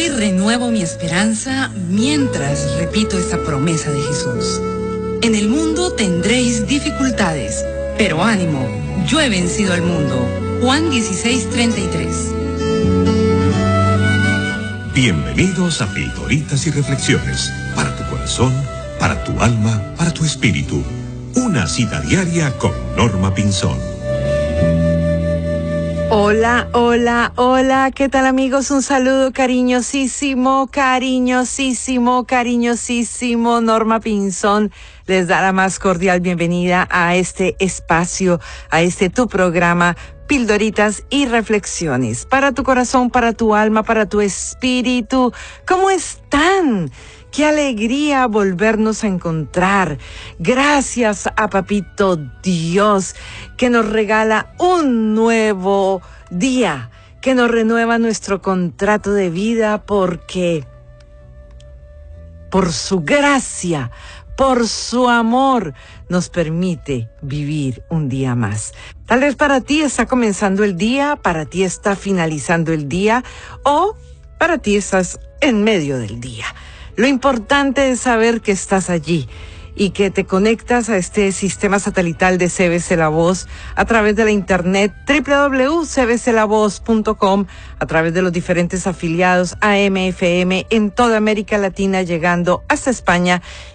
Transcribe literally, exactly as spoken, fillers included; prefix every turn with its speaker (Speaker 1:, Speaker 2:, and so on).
Speaker 1: Hoy renuevo mi esperanza mientras repito esta promesa de Jesús. En el mundo tendréis dificultades, pero ánimo, yo he vencido al mundo. Juan dieciséis, treinta y tres.
Speaker 2: Bienvenidos a Pildoritas y Reflexiones, para tu corazón, para tu alma, para tu espíritu. Una cita diaria con Norma Pinzón.
Speaker 3: Hola, hola, hola, ¿qué tal amigos? Un saludo cariñosísimo, cariñosísimo, cariñosísimo. Norma Pinzón les da la más cordial bienvenida a este espacio, a este tu programa, Pildoritas y Reflexiones. Para tu corazón, para tu alma, para tu espíritu. ¿Cómo están? Qué alegría volvernos a encontrar. Gracias a Papito Dios que nos regala un nuevo día, que nos renueva nuestro contrato de vida porque por su gracia, por su amor, nos permite vivir un día más. Tal vez para ti está comenzando el día, para ti está finalizando el día o para ti estás en medio del día. Lo importante es saber que estás allí y que te conectas a este sistema satelital de C B C La Voz a través de la internet doble u doble u doble u punto c b c la voz punto com, a través de los diferentes afiliados A M F M en toda América Latina, llegando hasta España